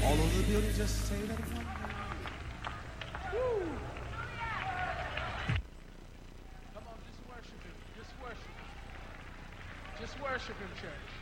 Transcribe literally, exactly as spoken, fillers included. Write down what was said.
All over the building, just say that one. Woo. Come on, just worship him. Just worship him. Just worship him, church.